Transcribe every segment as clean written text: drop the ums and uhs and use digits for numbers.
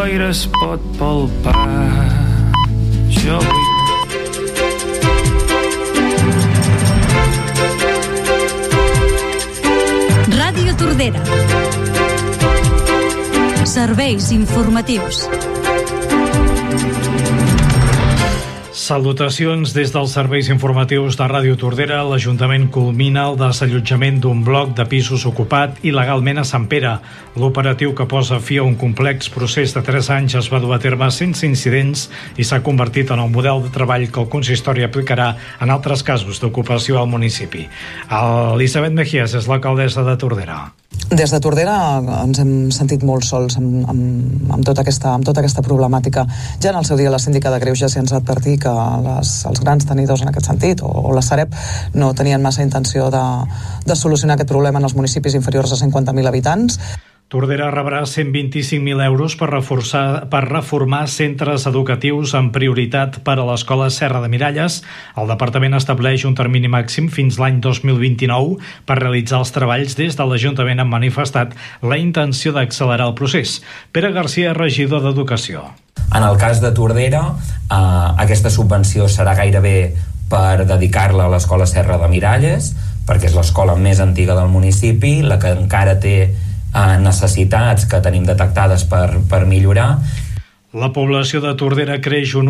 L'aire es pot palpar. Jo vull... Ràdio Tordera. Serveis informatius. Salutacions des dels serveis informatius de Ràdio Tordera. L'Ajuntament culmina el desallotjament d'un bloc de pisos ocupat il·legalment a Sant Pere. L'operatiu, que posa fi a un complex procés de 3 anys, es va dur a terme sense incidents i s'ha convertit en el model de treball que el consistori aplicarà en altres casos d'ocupació al municipi. Elisabet Mejías és l'alcaldessa de Tordera. Des de Tordera ens hem sentit molt sols amb tota aquesta problemàtica. Ja en el seu dia la síndica de Greuges ja ens va advertir que els grans tenidors en aquest sentit, o la Sareb, no tenien massa intenció de solucionar aquest problema en els municipis inferiors a 50.000 habitants. Tordera rebrà 125.000 euros per reformar centres educatius amb prioritat per a l'escola Serra de Miralles. El departament estableix un termini màxim fins l'any 2029 per realitzar els treballs. Des de l'Ajuntament han manifestat la intenció d'accelerar el procés. Pere Garcia, regidor d'Educació. En el cas de Tordera, aquesta subvenció serà gairebé per dedicar-la a l'escola Serra de Miralles, perquè és l'escola més antiga del municipi, la que encara té necessitats que tenim detectades per millorar. La població de Tordera creix un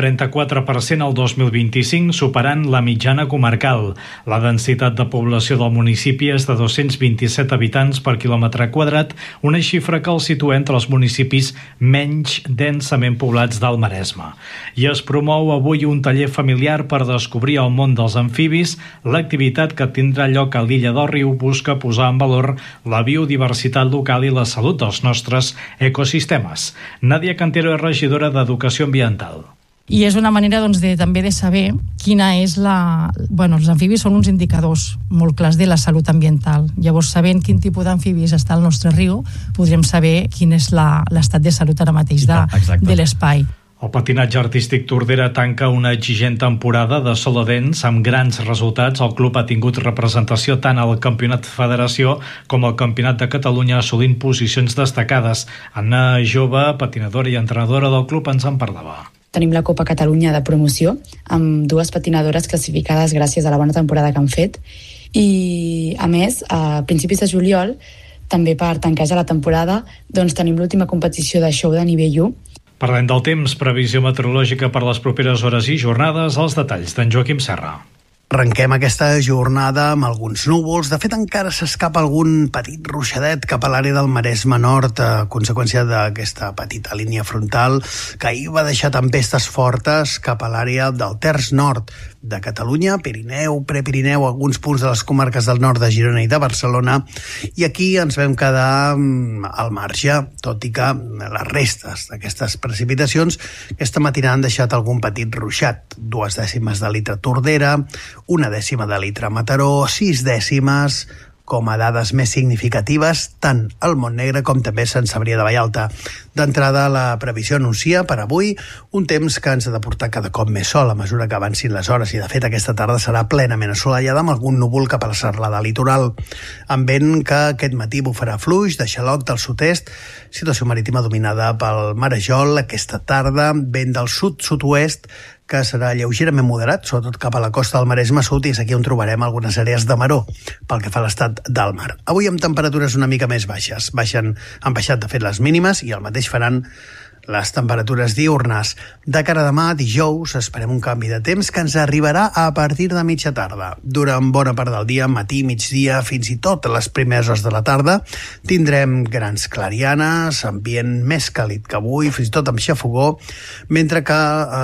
1,34% al 2025, superant la mitjana comarcal. La densitat de població del municipi és de 227 habitants per quilòmetre quadrat, una xifra que el situa entre els municipis menys densament poblats del Maresme. I es promou avui un taller familiar per descobrir el món dels amfibis. L'activitat, que tindrà lloc a l'illa del Riu, busca posar en valor la biodiversitat local i la salut dels nostres ecosistemes. Nàdia Cantero és regidora d'Educació Ambiental. I és una manera també de saber quina és els amfibis són uns indicadors molt clars de la salut ambiental. Llavors, sabent quin tipus d'amfibis està al nostre riu, podrem saber quin és l'estat de salut ara mateix de l'espai. El patinatge artístic Tordera tanca una exigent temporada de solodents amb grans resultats. El club ha tingut representació tant al Campionat Federació com al Campionat de Catalunya, assolint posicions destacades. Anna Jove, patinadora i entrenadora del club, ens en parlava. Tenim la Copa Catalunya de promoció amb 2 patinadores classificades gràcies a la bona temporada que han fet, i a més, a principis de juliol, també per tancar ja la temporada, tenim l'última competició de show de nivell 1. Parlem del temps, previsió meteorològica per les properes hores i jornades, els detalls d'en Joaquim Serra. Arrenquem aquesta jornada amb alguns núvols. De fet, encara s'escapa algun petit ruixadet cap a l'àrea del Maresme Nord a conseqüència d'aquesta petita línia frontal que ahir va deixar tempestes fortes cap a l'àrea del terç nord de Catalunya, Pirineu, Prepirineu, alguns punts de les comarques del nord de Girona i de Barcelona, i aquí ens vam quedar al marge, tot i que les restes d'aquestes precipitacions aquesta matinada han deixat algun petit ruixat. 2 dècimes de litre a Tordera, 1 dècima de litre a Mataró, 6 dècimes com a dades més significatives tant al Montnegre com també a Sant Cebrià de Vallalta. D'entrada, la previsió anuncia per avui un temps que ens ha de portar cada cop més sol a mesura que avancin les hores, i de fet aquesta tarda serà plenament assolellada amb algun núvol cap a la serralada litoral, amb vent que aquest matí bufarà fluix de xaloc del sud-est, situació marítima dominada pel marejol. Aquesta tarda vent del sud-sud-oest que serà lleugerament moderat, sobretot cap a la costa del Maresme Sud, i és aquí on trobarem algunes àrees de maror pel que fa a l'estat del mar. Avui amb temperatures una mica més baixes. Han baixat de fet les mínimes i el mateix faran les temperatures diürnes. De cara a demà, dijous, esperem un canvi de temps que ens arribarà a partir de mitja tarda. Durant bona part del dia, matí, migdia, fins i tot a les primeres hores de la tarda, tindrem grans clarianes, ambient més càlid que avui, fins i tot amb xafogó, mentre que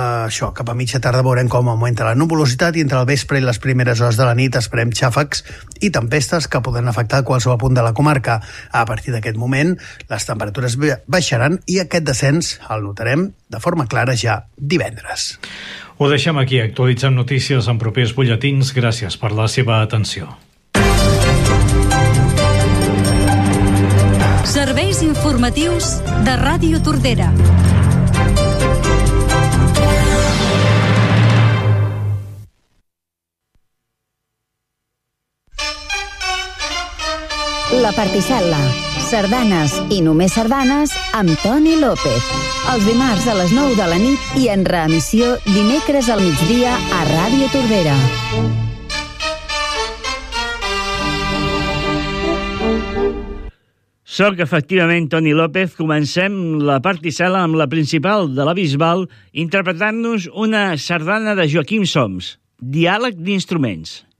cap a mitja tarda veurem com augmenta la nuvolositat, i entre el vespre i les primeres hores de la nit esperem xàfecs i tempestes que poden afectar qualsevol punt de la comarca. A partir d'aquest moment, les temperatures baixaran i aquest descens el notarem de forma clara ja divendres. Ho deixem aquí. Actualitzem notícies en propers butlletins. Gràcies per la seva atenció. Serveis informatius de Ràdio Tordera. La Particel·la, Sardanes i només sardanes amb Toni López. Els dimarts a les 9 de la nit i en reemissió dimecres al migdia a Ràdio Tordera. Soc efectivament Toni López. Comencem la particel·la amb la principal de la Bisbal interpretant-nos una sardana de Joaquim Soms, Diàleg d'instruments.